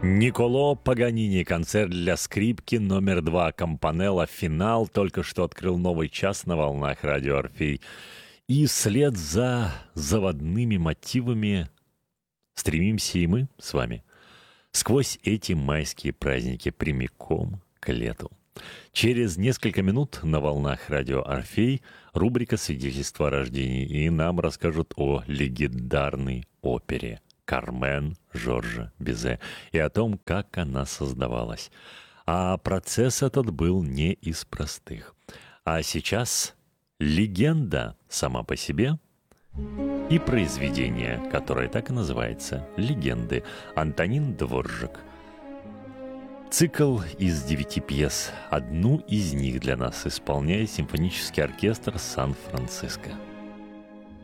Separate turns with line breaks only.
Николо Паганини, концерт для скрипки номер 2 Кампанелла, финал, только что открыл новый час на волнах радио Орфей. И вслед за заводными мотивами стремимся и мы с вами сквозь эти майские праздники прямиком к лету. Через несколько минут на волнах радио Орфей рубрика «Свидетельство о рождении», и нам расскажут о легендарной опере «Кармен» Жоржа Бизе и о том, как она создавалась. А процесс этот был не из простых. А сейчас легенда сама по себе и произведение, которое так и называется «Легенды». Антонин Дворжак. Цикл из 9 пьес. Одну из них для нас исполняет симфонический оркестр Сан-Франциско.